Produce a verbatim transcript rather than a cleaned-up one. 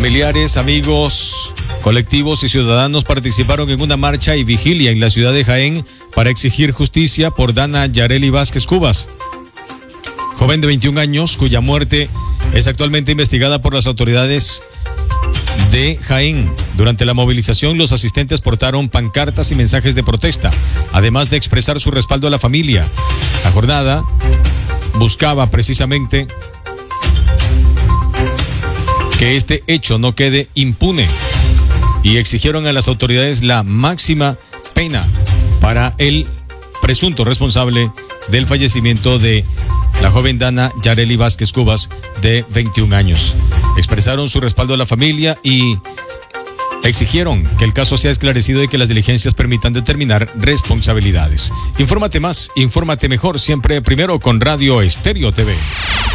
Familiares, amigos, colectivos y ciudadanos participaron en una marcha y vigilia en la ciudad de Jaén para exigir justicia por Dana Yareli Vázquez Cubas, joven de veintiún años cuya muerte es actualmente investigada por las autoridades de Jaén. Durante la movilización, los asistentes portaron pancartas y mensajes de protesta, además de expresar su respaldo a la familia. La jornada buscaba precisamente que este hecho no quede impune y exigieron a las autoridades la máxima pena para el presunto responsable del fallecimiento de la joven Dana Yareli Vázquez Cubas, de veintiún años. Expresaron su respaldo a la familia y exigieron que el caso sea esclarecido y que las diligencias permitan determinar responsabilidades. Infórmate más, infórmate mejor, siempre primero con Radio Estéreo T V.